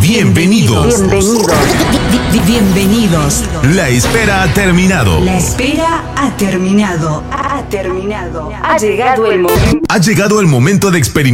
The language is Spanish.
Bienvenidos. Bienvenidos. La espera ha terminado. La espera ha terminado. Ha terminado. Ha llegado el momento. Ha llegado el momento de experimentar.